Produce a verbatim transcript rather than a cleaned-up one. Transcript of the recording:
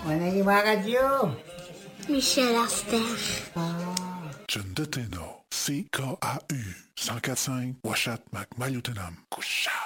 On anime à la radio. Michel Aster. Ah. John Deteno, C K A U, cent quatre cinq, Washat, Mac, Mayutenam, Coucha.